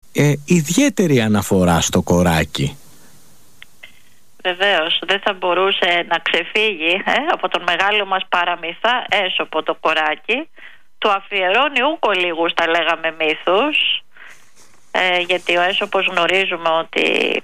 ιδιαίτερη αναφορά στο κοράκι. Βεβαίως, δεν θα μπορούσε να ξεφύγει από τον μεγάλο μας παραμυθά Έσοπο το κοράκι. Του αφιερώνει ούκο λίγους, τα λέγαμε, μύθους, γιατί ο Έσοπος γνωρίζουμε ότι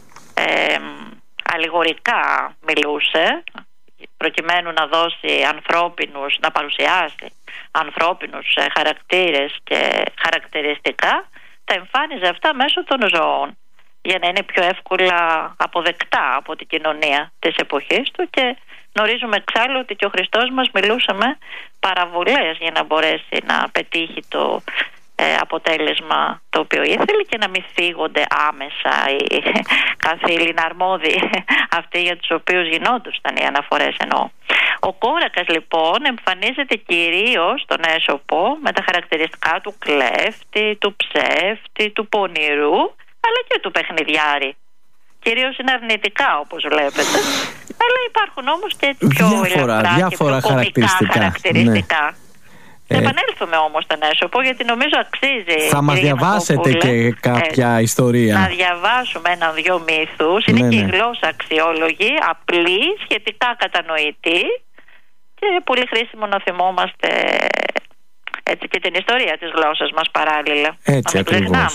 αλληγορικά μιλούσε, προκειμένου να δώσει να παρουσιάσει ανθρώπινους χαρακτήρες και χαρακτηριστικά, τα εμφάνιζε αυτά μέσω των ζώων, για να είναι πιο εύκολα αποδεκτά από την κοινωνία της εποχής του. Και γνωρίζουμε εξάλλου ότι και ο Χριστός μας μιλούσε με παραβολές για να μπορέσει να πετύχει το αποτέλεσμα το οποίο ήθελε και να μην θίγονται άμεσα οι καθήλυνα αρμόδιοι αυτοί για τους οποίους γινόντουσαν οι αναφορές εννοώ. Ο κόρακας λοιπόν εμφανίζεται κυρίως στον Έσοπο με τα χαρακτηριστικά του κλέφτη, του ψεύτη, του πονηρού, αλλά και του παιχνιδιάρη. Κυρίως είναι αρνητικά, όπως βλέπετε, αλλά υπάρχουν όμως και πιο ελαφρά και πιο κωμικά χαρακτηριστικά. Ναι. Να επανέλθουμε όμως στον Έσοπο, γιατί νομίζω αξίζει. Θα μας διαβάσετε και κάποια ιστορία. Να διαβάσουμε ένα-δυο μύθους. Είναι και η γλώσσα αξιόλογη, απλή, σχετικά κατανοητή και πολύ χρήσιμο να θυμόμαστε έτσι και την ιστορία της γλώσσας μας παράλληλα. Έτσι ακριβώς.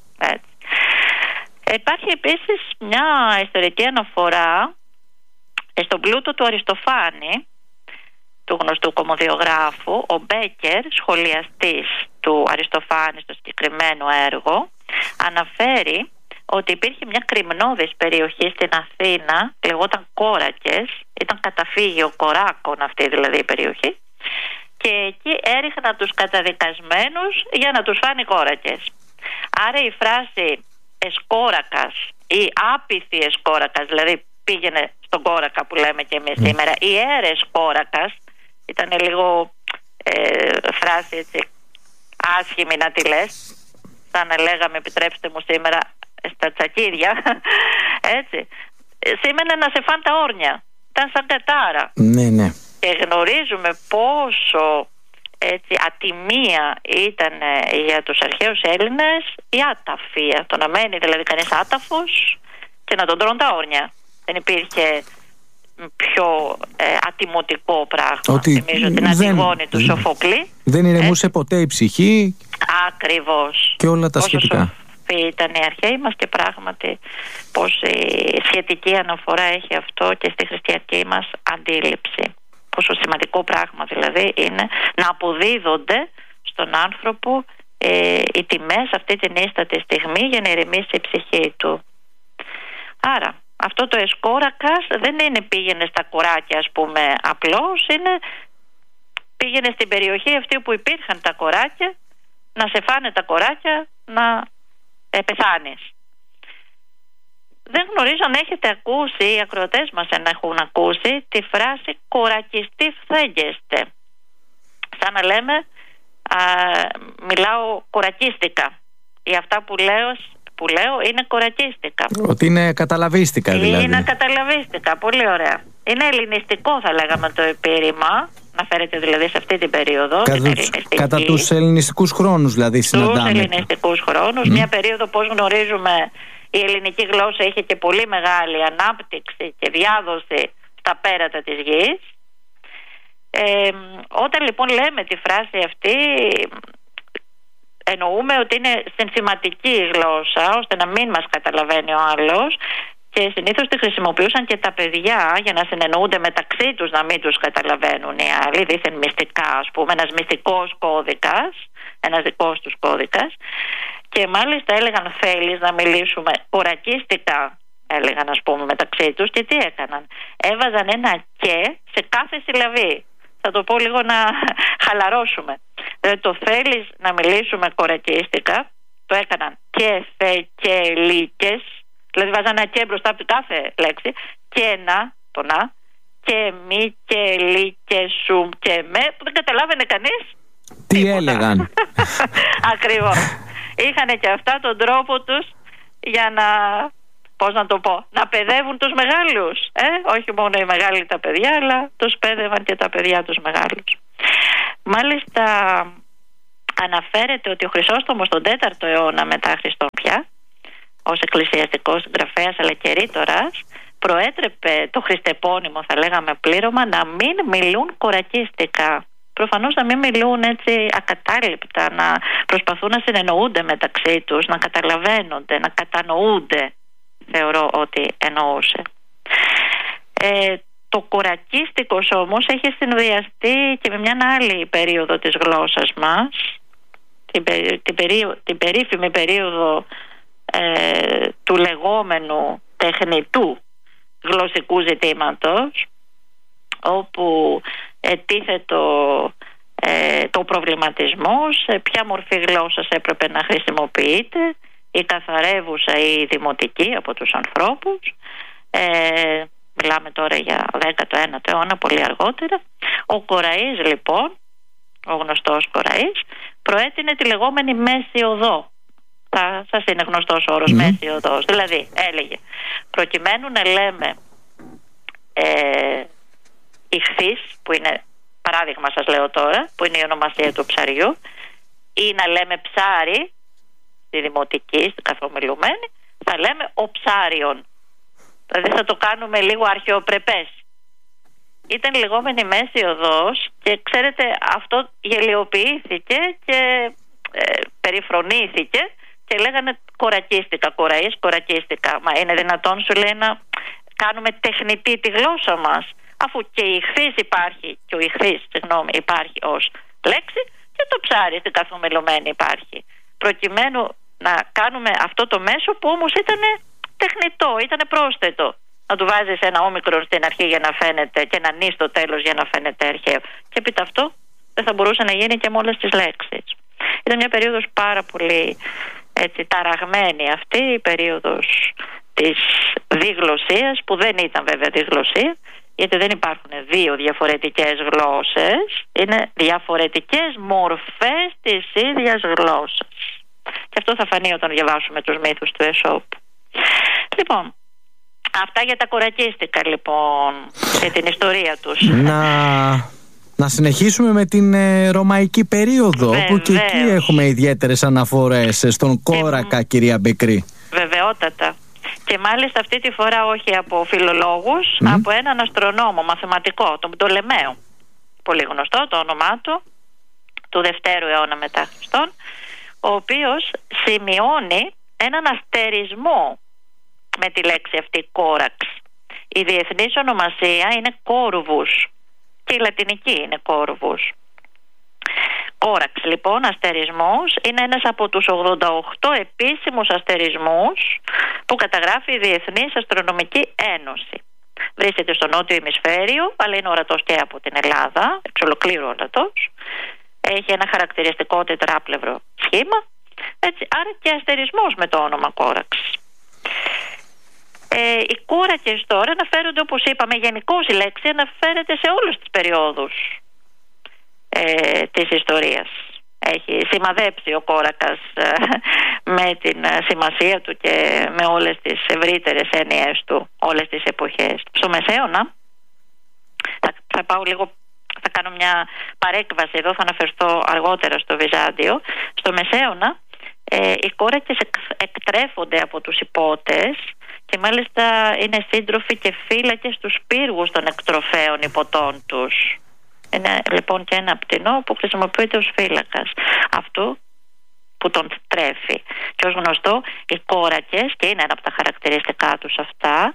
Υπάρχει επίσης μια ιστορική αναφορά στον πλούτο του Αριστοφάνη, του γνωστού κωμωδιογράφου. Ο Μπέκερ, σχολιαστής του Αριστοφάνη στο συγκεκριμένο έργο, αναφέρει ότι υπήρχε μια κρημνώδης περιοχή στην Αθήνα, λεγόταν Κόρακες, ήταν καταφύγιο κοράκων αυτή δηλαδή η περιοχή, και εκεί έριχναν τους καταδικασμένους για να τους φάνει κόρακες. Άρα η φράση εσκόρακας ή άπηθη εσκόρακας, δηλαδή πήγαινε στον κόρακα που λέμε και εμείς σήμερα, ή έρες κόρακας, ήταν λίγο φράση έτσι άσχημη να τη λες, σαν να λέγαμε, επιτρέψτε μου σήμερα, στα τσακίδια, έτσι, σήμαινε να σε φάνε τα όρνια, ήταν σαν κατάρα. Ναι. Και γνωρίζουμε πόσο έτσι ατιμία ήταν για τους αρχαίους Έλληνες η άταφία, το να μένει δηλαδή κανείς άταφος και να τον τρώνε τα όρνια. Δεν υπήρχε πιο ατιμωτικό πράγμα. Ότι θυμίζω την Αντιγόνη του Σοφοκλή. Δεν ηρεμούσε ποτέ η ψυχή. Ακριβώς. Και όλα τα σχετικά. Ήταν οι αρχαίοι μας και πράγματι πως η σχετική αναφορά έχει αυτό και στη χριστιανική μας αντίληψη. Πόσο σημαντικό πράγμα δηλαδή είναι να αποδίδονται στον άνθρωπο οι τιμές αυτή την ίστατη στιγμή για να ηρεμήσει η ψυχή του. Άρα αυτό το εσκόρακας δεν είναι πήγαινε στα κοράκια ας πούμε απλώς, είναι πήγαινε στην περιοχή αυτή που υπήρχαν τα κοράκια, να σε φάνε τα κοράκια, να πεθάνεις. Δεν γνωρίζω αν έχετε ακούσει, οι ακροατές μας αν έχουν ακούσει τη φράση κορακιστή φθέγεστε. Σαν να λέμε μιλάω κορακίστικα, ή αυτά που λέω είναι κορακίστικα. Ότι είναι καταλαβίστικα δηλαδή. Είναι καταλαβίστικα, πολύ ωραία. Είναι ελληνιστικό θα λέγαμε το επίρρημα, να φέρετε δηλαδή σε αυτή την περίοδο. Κατά τους ελληνιστικούς χρόνους δηλαδή συναντάμε. Τους ελληνιστικούς χρόνους, μια περίοδο πώς γνωρίζουμε η ελληνική γλώσσα είχε και πολύ μεγάλη ανάπτυξη και διάδοση στα πέρατα της γης. Όταν λοιπόν λέμε τη φράση αυτή, εννοούμε ότι είναι συνθηματική γλώσσα, ώστε να μην μας καταλαβαίνει ο άλλος, και συνήθως τη χρησιμοποιούσαν και τα παιδιά για να συνεννοούνται μεταξύ τους, να μην τους καταλαβαίνουν οι άλλοι, δήθεν μυστικά ας πούμε, ένας μυστικός κώδικας, ένας δικός τους κώδικας. Και μάλιστα έλεγαν θέλεις να μιλήσουμε κορακίστικα, έλεγαν ας πούμε μεταξύ τους, και τι έκαναν? Έβαζαν ένα και σε κάθε συλλαβή. Θα το πω λίγο να χαλαρώσουμε. Δηλαδή το θέλεις να μιλήσουμε κορακίστικα, το έκαναν και θε και λύκες, δηλαδή βάζαν ένα και μπροστά από κάθε λέξη, και να, το να, και μη και λύ και σου και με, που δεν καταλάβαινε κανείς τι τίποτα. Έλεγαν. Ακριβώς. Είχαν και αυτά τον τρόπο τους για να, πώς να το πω, να παιδεύουν τους μεγάλους. Όχι μόνο οι μεγάλοι τα παιδιά, αλλά τους παιδεύαν και τα παιδιά τους μεγάλους. Μάλιστα αναφέρεται ότι ο Χρυσόστομος τον 4ο αιώνα μετά Χριστόν πια, ως εκκλησιαστικός συγγραφέας αλλά και ρήτορας, προέτρεπε το χριστεπώνυμο, θα λέγαμε, πλήρωμα να μην μιλούν κορακίστικα. Προφανώς να μην μιλούν έτσι ακατάληπτα, να προσπαθούν να συνεννοούνται μεταξύ τους, να καταλαβαίνονται, να κατανοούνται, θεωρώ ότι εννοούσε. Το κορακίστικος όμως έχει συνδυαστεί και με μια άλλη περίοδο της γλώσσας μας, την περίφημη περίοδο του λεγόμενου τεχνητού γλωσσικού ζητήματος, όπου τίθεται το προβληματισμό σε ποια μορφή γλώσσας έπρεπε να χρησιμοποιείται, η καθαρεύουσα ή η δημοτική από τους ανθρώπους. Μιλάμε τώρα για 19ο αιώνα, πολύ αργότερα. Ο Κοραής λοιπόν, ο γνωστός Κοραής, προέτεινε τη λεγόμενη μέση οδό. Θα σας είναι γνωστός ο όρος μέση οδός. Δηλαδή έλεγε, προκειμένου να λέμε ηχθείς, που είναι, παράδειγμα σας λέω τώρα, που είναι η ονομασία του ψαριού, ή να λέμε ψάρι στη δημοτική, στην καθομιλουμένη, θα λέμε ο ψάριον. Δηλαδή θα το κάνουμε λίγο αρχαιοπρεπές. Ήταν η λεγόμενη μέση οδός και ξέρετε, αυτό γελιοποιήθηκε και περιφρονήθηκε και λέγανε κορακίστικα, Κοραής, κορακίστικα. Μα είναι δυνατόν, σου λέει, να κάνουμε τεχνητή τη γλώσσα μας, αφού και η ηχθής υπάρχει, και ο ηχθής, υπάρχει ως λέξη, και το ψάρι στην καθομιλωμένη υπάρχει. Προκειμένου να κάνουμε αυτό το μέσο που όμως ήταν τεχνητό, ήταν πρόσθετο. Να του βάζεις ένα όμικρον στην αρχή για να φαίνεται και ένα νη στο τέλος για να φαίνεται αρχαίο. Και επί αυτό δεν θα μπορούσε να γίνει και με όλες τις λέξεις. Ήταν μια περίοδος πάρα πολύ έτσι ταραγμένη αυτή, η περίοδος της διγλωσσίας, που δεν ήταν βέβαια διγλωσσία, γιατί δεν υπάρχουν δύο διαφορετικές γλώσσες, είναι διαφορετικές μορφές της ίδιας γλώσσας. Και αυτό θα φανεί όταν διαβάσουμε τους μύθους του Αισόπου. Λοιπόν, αυτά για τα κορακίστικα λοιπόν και την ιστορία τους. Να συνεχίσουμε με την ρωμαϊκή περίοδο, όπου και εκεί έχουμε ιδιαίτερες αναφορές στον κόρακα, κυρία Μπεκρή. Βεβαιότατα. Και μάλιστα αυτή τη φορά όχι από φιλολόγους, από έναν αστρονόμο μαθηματικό, τον Πτολεμαίο. Πολύ γνωστό το όνομά του 2ου αιώνα μετά Χριστόν, ο οποίος σημειώνει έναν αστερισμό με τη λέξη αυτή κόραξ. Η διεθνής ονομασία είναι κόρβους και η λατινική είναι κόρβους. Κόραξ λοιπόν, αστερισμός, είναι ένας από τους 88 επίσημους αστερισμούς που καταγράφει η Διεθνής Αστρονομική Ένωση. Βρίσκεται στο νότιο ημισφαίριο, αλλά είναι ορατός και από την Ελλάδα, εξ ολοκλήρου ορατός. Έχει ένα χαρακτηριστικό τετράπλευρο σχήμα, έτσι, άρα και αστερισμός με το όνομα κόραξ. Οι κόρακες τώρα αναφέρονται, όπως είπαμε, γενικώς η λέξη αναφέρεται σε όλες τις περιόδους της ιστορίας. Έχει σημαδέψει ο κόρακας με την σημασία του και με όλες τις ευρύτερες έννοιες του, όλες τις εποχές. Στο Μεσαίωνα, θα πάω λίγο, θα κάνω μια παρέκβαση εδώ, θα αναφερθώ αργότερα στο Βυζάντιο. Στο Μεσαίωνα οι κόρακες εκτρέφονται από τους υπότες και μάλιστα είναι σύντροφοι και φύλακες στους πύργους των εκτροφέων υποτών τους. Είναι λοιπόν και ένα πτηνό που χρησιμοποιείται ως φύλακας αυτού που τον τρέφει. Και ως γνωστό, οι κόρακες, και είναι ένα από τα χαρακτηριστικά τους αυτά,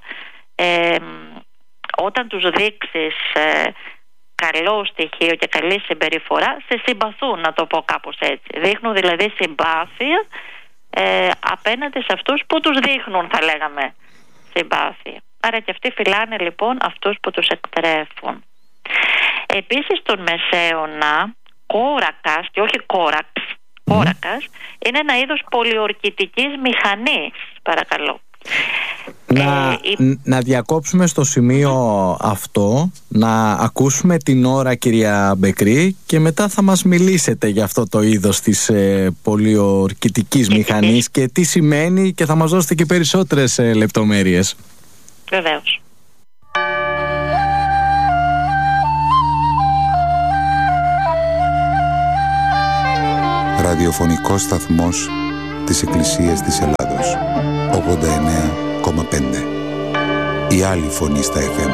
όταν τους δείξεις καλό στοιχείο και καλή συμπεριφορά, σε συμπαθούν, να το πω κάπως έτσι. Δείχνουν δηλαδή συμπάθεια απέναντι σε αυτούς που τους δείχνουν, θα λέγαμε, συμπάθεια. Άρα και αυτοί φυλάνε λοιπόν αυτούς που τους εκτρέφουν. Επίσης στον Μεσαίωνα, κόρακας και όχι κόραξ, κόρακας είναι ένα είδος πολιορκητικής μηχανής, παρακαλώ. Να διακόψουμε στο σημείο αυτό, να ακούσουμε την ώρα, κυρία Μπεκρή, και μετά θα μας μιλήσετε για αυτό το είδος της πολιορκητικής μηχανής και τι σημαίνει, και θα μας δώσετε και περισσότερες λεπτομέρειες. Βεβαίως. ραδιοφωνικός σταθμός της Εκκλησίας της Ελλάδος. 89,5. Η άλλη φωνή στα FM.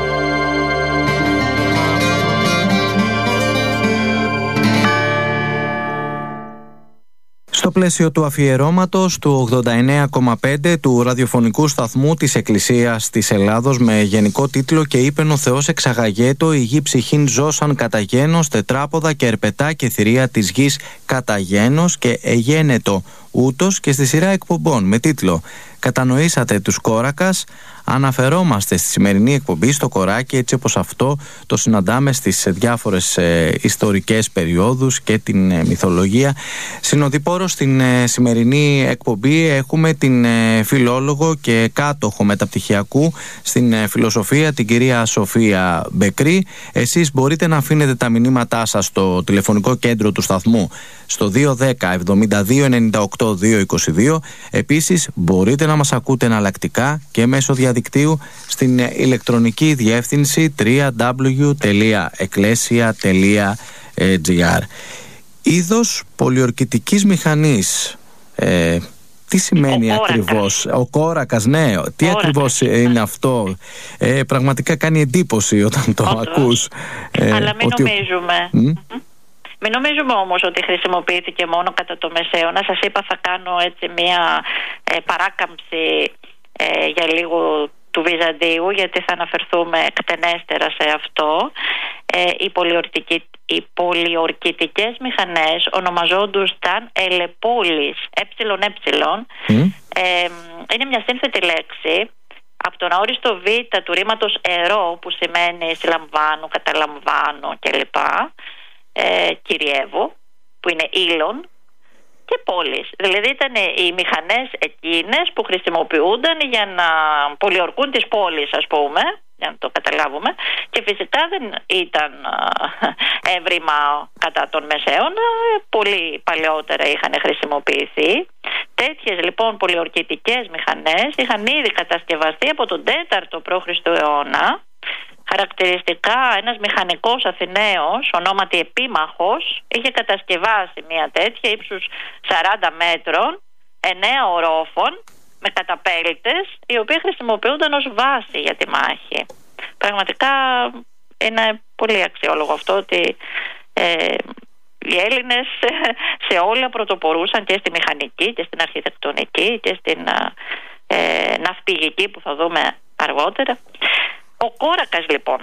Στο πλαίσιο του αφιερώματος του 89,5 του ραδιοφωνικού σταθμού της Εκκλησίας της Ελλάδος με γενικό τίτλο «Και είπεν ο Θεός εξαγαγέτο, η γη ψυχήν ζώσαν κατά γένος, τετράποδα και ερπετά και θηρία της γης κατά γένος και εγένετο ούτως», και στη σειρά εκπομπών με τίτλο «Κατανοήσατε τους Κόρακας». Αναφερόμαστε στη σημερινή εκπομπή στο κοράκι έτσι όπως αυτό το συναντάμε στις διάφορες ιστορικές περιόδους και την μυθολογία. Συνοδοιπόρο στην σημερινή εκπομπή έχουμε την φιλόλογο και κάτοχο μεταπτυχιακού στην φιλοσοφία, την κυρία Σοφία Μπεκρή. Εσείς μπορείτε να αφήνετε τα μηνύματά σας στο τηλεφωνικό κέντρο του σταθμού στο 210 72 98 222. Επίσης μπορείτε να μας ακούτε εναλλακτικά και μέσω διαδικτύου στην ηλεκτρονική διεύθυνση www.ecclesia.gr. Είδος πολιορκητικής μηχανής. Τι σημαίνει ακριβώς ο κόρακας? Ναι, τι ακριβώς είναι αυτό? Πραγματικά κάνει εντύπωση όταν το ακούς. Αλλά μην νομίζουμε. Μην νομίζουμε όμως ότι χρησιμοποιήθηκε μόνο κατά το Μεσαίωνα. Σας είπα, θα κάνω έτσι μια παράκαμψη για λίγο του Βυζαντίου, γιατί θα αναφερθούμε εκτενέστερα σε αυτό. Οι πολιορκητικές μηχανές ονομαζόντουσαν ελεπόλεις, είναι μια σύνθετη λέξη από τον αόριστο β του ρήματος ερώ, που σημαίνει συλλαμβάνω, καταλαμβάνω κλπ, κυριεύω, που είναι ήλον, και πόλεις. Δηλαδή ήταν οι μηχανές εκείνες που χρησιμοποιούνταν για να πολιορκούν τις πόλεις, ας πούμε, για να το καταλάβουμε, και φυσικά δεν ήταν έβριμα κατά τον Μεσαίωνα, πολύ παλαιότερα είχαν χρησιμοποιηθεί. Τέτοιες λοιπόν πολιορκητικές μηχανές είχαν ήδη κατασκευαστεί από τον 4ο π.Χ. αιώνα. Χαρακτηριστικά, ένας μηχανικός Αθηναίος, ονόματι Επίμαχος, είχε κατασκευάσει μια τέτοια ύψους 40 μέτρων, 9 ορόφων, με καταπέλτες, οι οποίοι χρησιμοποιούνταν ως βάση για τη μάχη. Πραγματικά είναι πολύ αξιόλογο αυτό ότι οι Έλληνες σε όλα πρωτοπορούσαν, και στη μηχανική και στην αρχιτεκτονική και στην ναυπηγική που θα δούμε αργότερα. Ο κόρακας λοιπόν,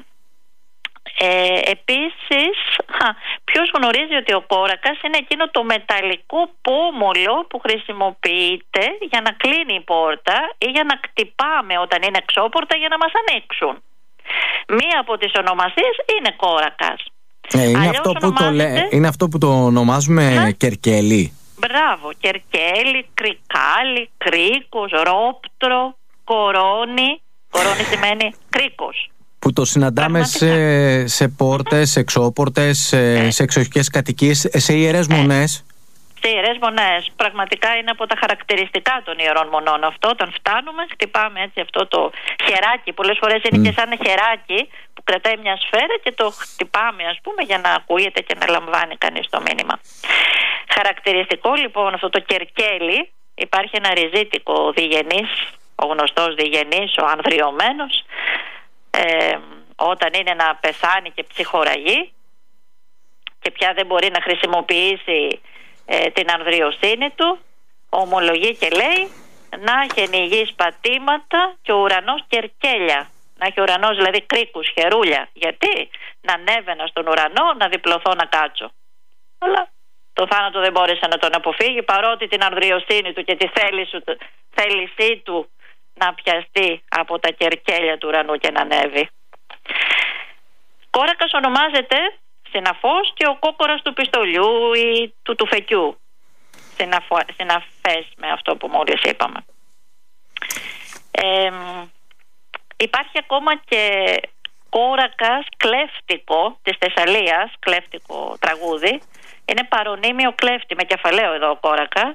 επίσης, ποιος γνωρίζει ότι ο κόρακας είναι εκείνο το μεταλλικό πόμολο που χρησιμοποιείται για να κλείνει η πόρτα ή για να κτυπάμε όταν είναι εξώπορτα για να μας ανοίξουν. Μία από τις ονομασίες είναι κόρακας. Είναι αυτό που το ονομάζουμε κερκέλι. Μπράβο, κερκέλι, κρικάλι, κρίκος, ρόπτρο, κορώνι. Κορώνι σημαίνει κρίκος. Που το συναντάμε σε πόρτες, εξώπορτες, σε εξοχικές κατοικίες, σε ιερές μονές. Σε ιερές μονές. Πραγματικά είναι από τα χαρακτηριστικά των ιερών μονών αυτό. Όταν φτάνουμε, χτυπάμε έτσι αυτό το χεράκι. Πολλές φορές είναι και σαν ένα χεράκι που κρατάει μια σφαίρα και το χτυπάμε, ας πούμε, για να ακούγεται και να λαμβάνει κανείς το μήνυμα. Χαρακτηριστικό λοιπόν αυτό το κερκέλι. Υπάρχει ένα ριζίτικο διγενής, ο γνωστός διγενής, ο ανδριωμένος, όταν είναι να πεθάνει και ψυχοραγεί και πια δεν μπορεί να χρησιμοποιήσει την ανδριοσύνη του, ομολογεί και λέει να έχει η γη πατήματα και ο ουρανός κερκέλια. Να έχει ο ουρανός δηλαδή κρίκους, χερούλια. Γιατί? Να ανέβαινα στον ουρανό, να διπλωθώ, να κάτσω. Αλλά το θάνατο δεν μπόρεσε να τον αποφύγει, παρότι την ανδριοσύνη του και τη θέλησή του να πιαστεί από τα κερκέλια του ουρανού και να ανέβει. Κόρακας ονομάζεται συναφώς και ο κόκορας του πιστολιού ή του τουφεκιού. Συναφές με αυτό που μόλις είπαμε. Υπάρχει ακόμα και κόρακας κλέφτικο της Θεσσαλίας, κλέφτικο τραγούδι. Είναι παρονίμιο κλέφτη, με κεφαλαίο εδώ ο κόρακας.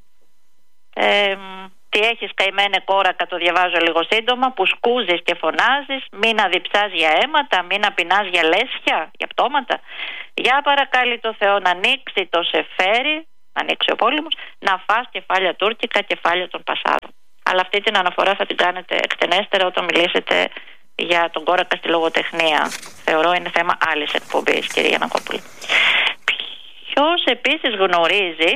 Τι έχεις καημένε κόρακα, το διαβάζω λίγο σύντομα, που σκούζεις και φωνάζεις, μην αδιψάς για αίματα, μην απεινάς για λέσχια, για πτώματα. Για παρακάλει το Θεό να ανοίξει το σεφέρι, ανοίξει ο πόλεμος, να φας κεφάλια τουρκικά, κεφάλια των Πασάδων. Αλλά αυτή την αναφορά θα την κάνετε εκτενέστερα όταν μιλήσετε για τον κόρακα στη λογοτεχνία. Θεωρώ είναι θέμα άλλης εκπομπής, κυρία Γιαννακόπουλη. Ποιος επίσης γνωρίζει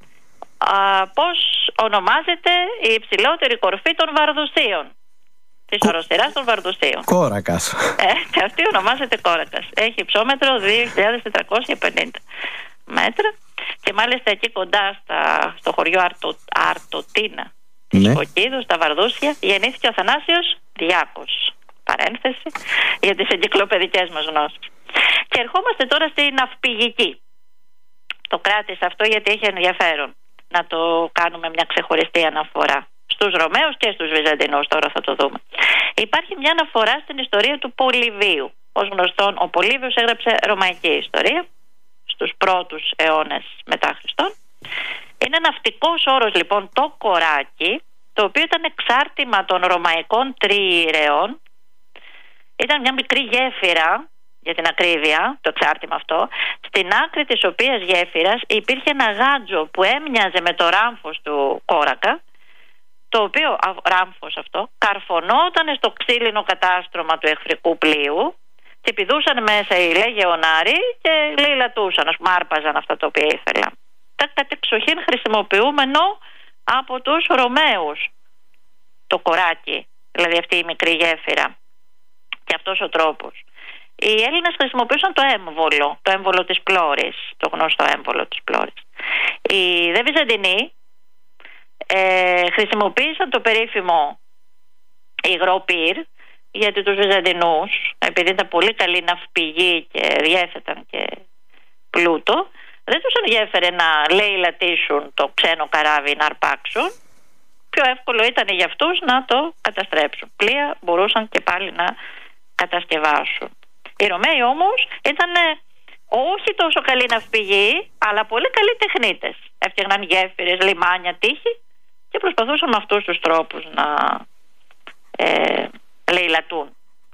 πώς ονομάζεται η υψηλότερη κορφή των Βαρδουσίων, της οροσειράς των Βαρδουσίων? Κόρακας. Και αυτή ονομάζεται Κόρακας. Έχει υψόμετρο 2.450 μέτρα και μάλιστα εκεί κοντά στο χωριό Αρτοτίνα της Φωκίδου, στα Βαρδούσια, γεννήθηκε ο Αθανάσιος Διάκος. Παρένθεση για τις εγκυκλοπαιδικές μας γνώσεις. Και ερχόμαστε τώρα στη ναυπηγική. Το κράτησα αυτό γιατί έχει ενδιαφέρον να το κάνουμε μια ξεχωριστή αναφορά στους Ρωμαίους και στους Βυζαντινούς. Τώρα θα το δούμε. Υπάρχει μια αναφορά στην ιστορία του Πολυβίου. Ως γνωστόν, ο Πολύβιος έγραψε ρωμαϊκή ιστορία στους πρώτους αιώνες μετά Χριστόν. Είναι ναυτικός όρος λοιπόν το κοράκι, το οποίο ήταν εξάρτημα των ρωμαϊκών τριήρεων. Ήταν μια μικρή γέφυρα, για την ακρίβεια, το εξάρτημα αυτό, στην άκρη της οποίας γέφυρας υπήρχε ένα γάντζο που έμοιαζε με το ράμφος του κόρακα, το οποίο ράμφος αυτό καρφωνόταν στο ξύλινο κατάστρωμα του εχθρικού πλοίου και πηδούσαν μέσα οι λεγεωνάροι και λαιλατούσαν, ας πούμε, άρπαζαν αυτά τα οποία ήθελαν. Τα κατεξοχήν χρησιμοποιούμενο από τους Ρωμαίους το κοράκι, δηλαδή αυτή η μικρή γέφυρα και αυτός ο τρόπος. Οι Έλληνες χρησιμοποιούσαν το έμβολο της Πλώρης, το γνωστό έμβολο της Πλώρης. Οι δε Βυζαντινοί χρησιμοποίησαν το περίφημο υγρό πυρ, γιατί τους Βυζαντινούς, επειδή ήταν πολύ καλοί ναυπηγοί και διέθεταν και πλούτο, δεν τους ενδιέφερε να λαιλατίσουν το ξένο καράβι, να αρπάξουν. Πιο εύκολο ήταν για αυτούς να το καταστρέψουν. Πλοία μπορούσαν και πάλι να κατασκευάσουν. Οι Ρωμαίοι όμως ήταν όχι τόσο καλοί ναυπηγοί, αλλά πολύ καλοί τεχνίτες. Έφτιαχναν γέφυρες, λιμάνια, τείχη και προσπαθούσαν με αυτούς τους τρόπους να λαιλατούν.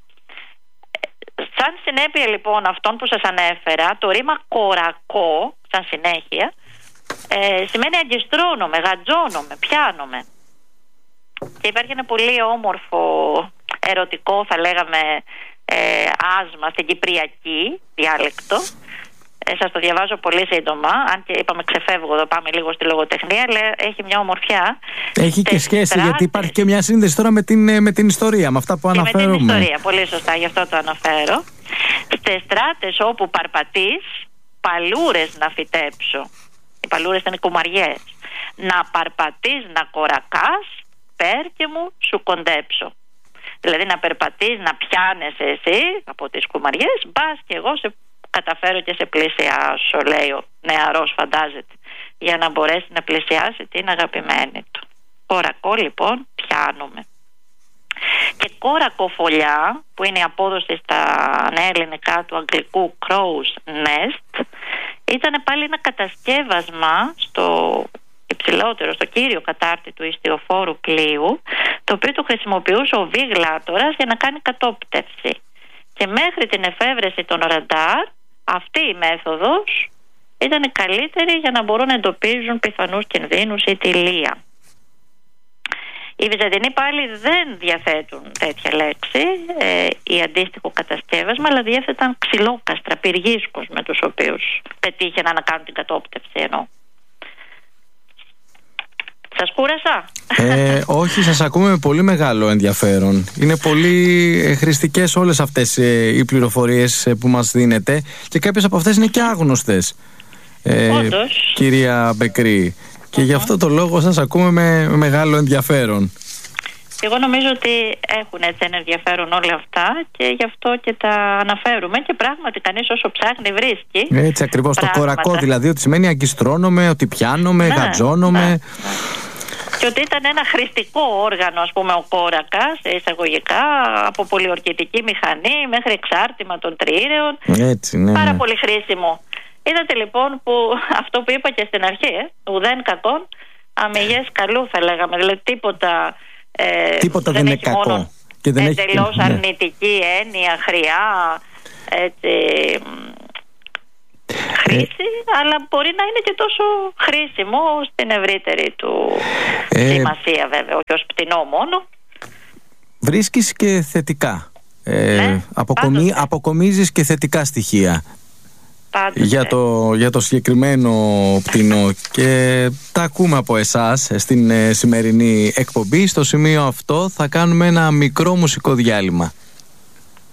Σαν συνέπεια λοιπόν αυτών που σας ανέφερα, το ρήμα κορακό, σαν συνέχεια, σημαίνει αγκιστρώνομαι, γατζώνομαι, πιάνομαι. Και υπάρχει ένα πολύ όμορφο ερωτικό, θα λέγαμε, άσμα στην κυπριακή διάλεκτο. Σας το διαβάζω πολύ σύντομα, αν και είπαμε ξεφεύγω εδώ, πάμε λίγο στη λογοτεχνία, αλλά έχει μια ομορφιά. Έχει και σχέση, γιατί υπάρχει και μια σύνδεση τώρα με την ιστορία, με αυτά που αναφέρουμε. Με την ιστορία, πολύ σωστά, γι' αυτό το αναφέρω. Στις στράτες όπου παρπατείς, παλούρες να φυτέψω. Οι παλούρες ήταν οι κουμαριές. Να παρπατείς, να κορακάς, πέρκε μου σου κοντέψω. Δηλαδή να περπατείς, να πιάνεσαι εσύ από τις κουμαριές, μπας και εγώ σε καταφέρω και σε πλησιάσω, λέει ο νεαρός, φαντάζεται, για να μπορέσει να πλησιάσει την αγαπημένη του. Κορακό λοιπόν, πιάνομαι. Και κόρακοφολιά, που είναι η απόδοση στα νέα ελληνικά του αγγλικού crow's nest, ήταν πάλι ένα κατασκεύασμα στο υψηλότερο, στο κύριο κατάρτι του ιστιοφόρου πλοίου, το οποίο το χρησιμοποιούσε ο Βίγλατορας για να κάνει κατόπτευση. Και μέχρι την εφεύρεση των ραντάρ, αυτή η μέθοδος ήταν η καλύτερη για να μπορούν να εντοπίζουν πιθανούς κινδύνους ή τηλεία. Οι Βυζαντινοί πάλι δεν διαθέτουν τέτοια λέξη ή αντίστοιχο κατασκεύασμα, αλλά διέθεταν ξυλόκαστρα, πυργίσκους, με τους οποίους πετύχαιναν να κάνουν την κατόπτευση εννοώ. Σας κούρασα? Όχι, σας ακούμε με πολύ μεγάλο ενδιαφέρον. Είναι πολύ χρηστικές όλες αυτές οι πληροφορίες που μας δίνετε και κάποιες από αυτές είναι και άγνωστες, κυρία Μπεκρή. Και γι' αυτό το λόγο σας ακούμε με μεγάλο ενδιαφέρον. Εγώ νομίζω ότι έχουν έτσι ένα ενδιαφέρον όλα αυτά και γι' αυτό και τα αναφέρουμε. Και πράγματι κανείς όσο ψάχνει βρίσκει. Έτσι ακριβώς, το κορακό δηλαδή, ότι σημαίνει αγκιστρώνομαι, ότι πιάνομαι, γατζώνομαι. Ναι. Και ότι ήταν ένα χρηστικό όργανο, ας πούμε, ο κόρακας, εισαγωγικά, από πολιορκητική μηχανή μέχρι εξάρτημα των τριήρεων. Έτσι, ναι. Πάρα πολύ χρήσιμο. Είδατε λοιπόν που αυτό που είπα και στην αρχή, ουδέν κακόν, αμυγές καλού θα λέγαμε. Δηλαδή τίποτα δεν είναι κακό. Μόνο και δεν εντελώς αρνητική έννοια, χρειά, έτσι, χρήση, αλλά μπορεί να είναι και τόσο χρήσιμο στην ευρύτερη του σημασία, βέβαια, όχι ως πτηνό μόνο. Βρίσκεις και θετικά. Αποκομίζεις και θετικά στοιχεία για το συγκεκριμένο πτηνό, και τα ακούμε από εσάς στην σημερινή εκπομπή. Στο σημείο αυτό θα κάνουμε ένα μικρό μουσικό διάλειμμα.